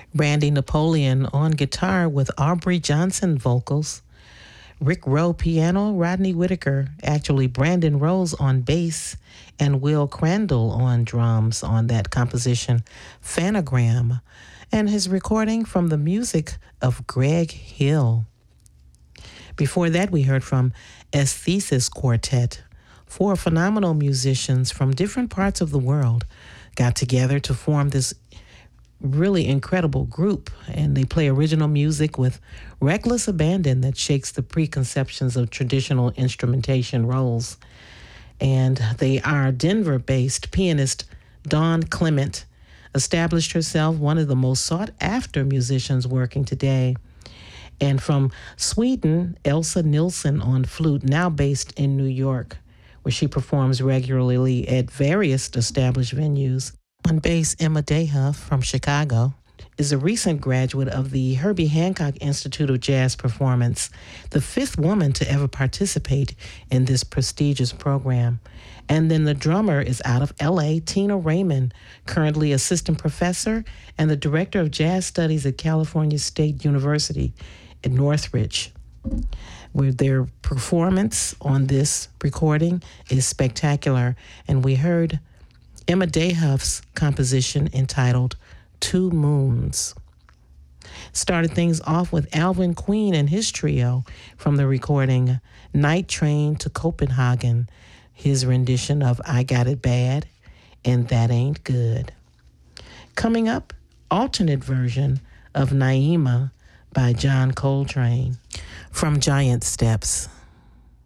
Brandy Napoleon on guitar with Aubrey Johnson vocals, Rick Rowe piano, Rodney Whitaker, actually Brandon Rose on bass, and Will Crandall on drums on that composition, Phanogram, and his recording from the music of Greg Hill. Before that, we heard from Aesthesis Quartet. Four phenomenal musicians from different parts of the world got together to form this really incredible group, and they play original music with reckless abandon that shakes the preconceptions of traditional instrumentation roles. And they are Denver-based pianist Dawn Clement established herself one of the most sought-after musicians working today. And from Sweden, Elsa Nilsson on flute, now based in New York, where she performs regularly at various established venues. On bass, Emma Dehuff from Chicago is a recent graduate of the Herbie Hancock Institute of Jazz Performance, the fifth woman to ever participate in this prestigious program. And then the drummer is out of L.A., Tina Raymond, currently assistant professor and the director of jazz studies at California State University in Northridge, where their performance on this recording is spectacular. And we heard Emma Dehuff's composition entitled Two Moons. Started things off with Alvin Queen and his trio from the recording Night Train to Copenhagen, his rendition of I Got It Bad and That Ain't Good. Coming up, alternate version of Naima by John Coltrane from Giant Steps.